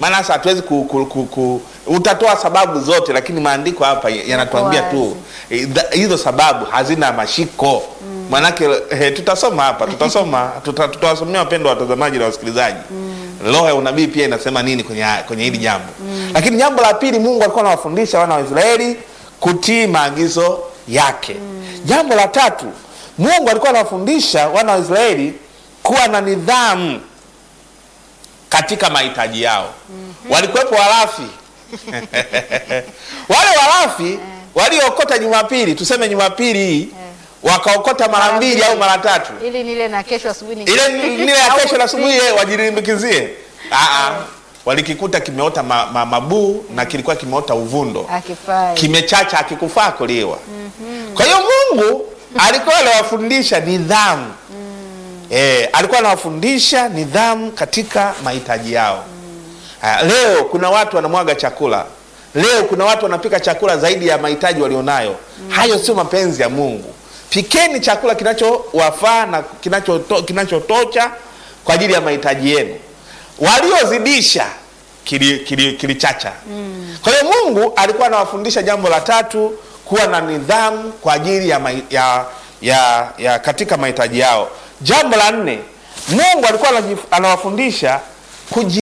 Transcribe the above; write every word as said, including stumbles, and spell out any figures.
Maana sasa hatuwezi ku, ku, ku, ku utatoa sababu zote, lakini maandiko hapa yanatuambia tu hizo sababu hazina mashiko. Mm. Manake he, tutasoma hapa, tutasoma tuta, tutawasomea wapendwa watazamaji na wasikilizaji. Mm. Roho ya unabii pia inasema nini kwenye kwenye hili jambo. Mm. Lakini jambo la pili, Mungu alikuwa anawafundisha wana wa Israeli kutii maagizo yake. Mm. Jambo la tatu, Mungu alikuwa anawafundisha wana wa Israeli kuwa na nidhamu katika mahitaji yao. Mm-hmm. Walikuwepo walafi. Wale walafi waliokota Jumapili, tuseme Jumapili hii wakaokota mara mbili au mara tatu. Ili nile na kesho asubuhi ni. Ile nile ya kesho na asubuhi wajilimbikizie. Ah ah. Walikikuta kimeota ma, ma, mabuu na kilikuwa kimeota uvundo. Akifai. Kimechacha akikufaa kuliwa. Mm-hmm. Kwa hiyo Mungu alikuwa anawafundisha nidhamu. Mm. Eh, alikuwa anawafundisha nidhamu katika mahitaji yao. Mm. Leo kuna watu wanamwaga chakula. Leo kuna watu wanapika chakula zaidi ya mahitaji walionayo. Mm. Hayo sio mapenzi ya Mungu. Pikeni chakula kinachowafaa na kinachoto, kinachotocha kwa ajili ya mahitaji yenu. Waliozidisha kili, kili, kilichacha. Mm. Kwa hiyo Mungu alikuwa anawafundisha jambo la tatu, kuwa na nidhamu kwa ajili ya, ya, ya, ya katika mahitaji yao. Jambo la nne, Mungu alikuwa anawafundisha kuji